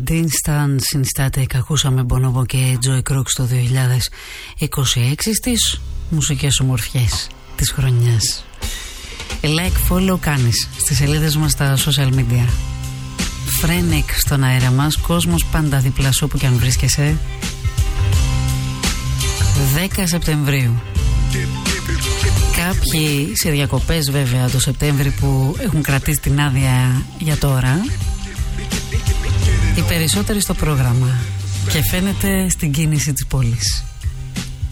Instant Synstatic. Ακούσαμε Bonobo και Joy Crooks το 2026 στις μουσικές ομορφιές της χρονιάς. Like, follow κάνεις στις σελίδες μας στα social media. Φρένικ στον αέρα μας, κόσμος πάντα δίπλα σου όπου και αν βρίσκεσαι. 10 Σεπτεμβρίου. Κάποιοι σε διακοπές βέβαια το Σεπτέμβρη που έχουν κρατήσει την άδεια για τώρα. Οι περισσότεροι στο πρόγραμμα και φαίνεται στην κίνηση της πόλης.